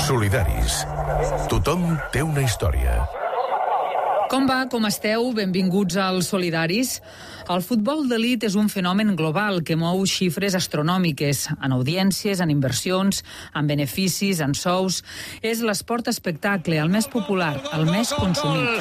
Solidaris. Tothom té una història. Com va? Com esteu? Benvinguts als Solidaris. El futbol d'elit és un fenomen global que mou xifres astronòmiques en audiències, en inversions, en beneficis, en sous. És l'esport espectacle, el més popular, el més consumit.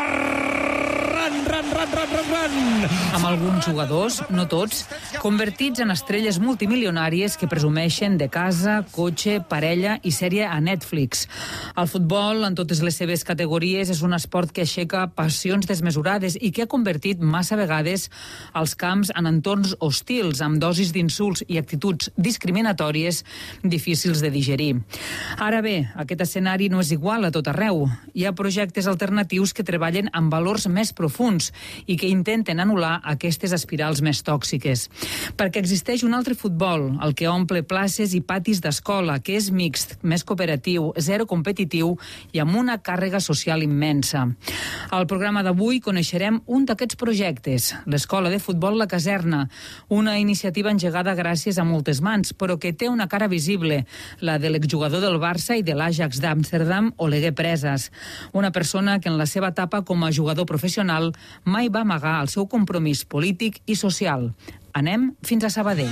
Amb alguns jugadors, no tots, convertits en estrelles multimilionàries que presumeixen de casa, cotxe, parella i sèrie a Netflix. El futbol, en totes les seves categories, és un esport que aixeca passions desmesurades i que ha convertit massa vegades els camps en entorns hostils, amb dosis d'insults i actituds discriminatòries difícils de digerir. Ara bé, aquest escenari no és igual a tot arreu. Hi ha projectes alternatius que treballen amb valors més profunds i que intenten anul·lar aquestes espirals més tòxiques. Perquè existeix un altre futbol, el que omple places i patis d'escola, que és mixt, més cooperatiu, zero competitiu i amb una càrrega social immensa. Al programa d'avui coneixerem un d'aquests projectes, l'Escola de Futbol La Caserna, una iniciativa engegada gràcies a moltes mans, però que té una cara visible, la de l'exjugador del Barça i de l'Ajax d'Amsterdam, Oleguer Presas, una persona que en la seva etapa com a jugador professional mai va amagar el seu compromís polític i social. Anem fins a Sabadell.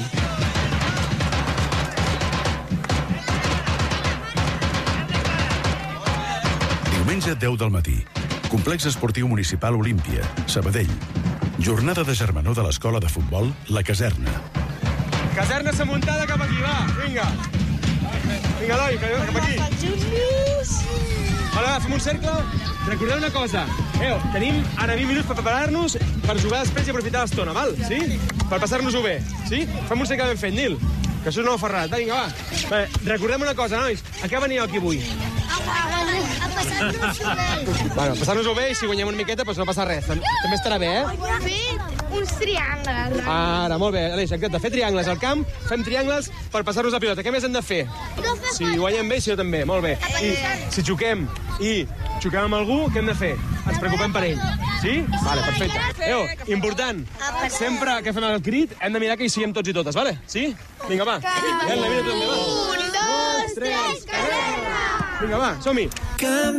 Diumenge 10 del matí. Complex Esportiu Municipal Olímpia, Sabadell. Jornada de germanor de l'Escola de Futbol La Caserna. Caserna s'amuntada cap aquí, va, vinga. Vinga, Eloi, cap aquí. Hola, fem un cercle. Recordeu una cosa. Tenim ara 20 minuts per preparar-nos per jugar després i aprofitar l'estona, val? Sí? Per passar-nos-ho bé, sí? Fem un cercle ben fet, Nil. Que això no ho fa res. Vinga, va. Bé, recordem una cosa, nois. A què veníeu aquí avui? A passar-nos-ho bé. Bueno, passar-nos-ho bé i si guanyem una miqueta, doncs no passa res. També estarà bé, Fer uns triangles. Ara, molt bé. Aleix, exacte. Fer triangles al camp, fem triangles per passar-nos la pilota. Què més hem de fer? Si guanyem bé, si jo també. Molt bé. I si xoquem amb algú, què hem de fer? Ens preocupem per ell. Sí? Vale, perfecte. Important. Sempre que fem el crit, hem de mirar que hi siguem tots i totes, vale? Sí? Vinga, va. Vinga, va. 1, 2, 3, Caserna! Vinga, va, som-hi.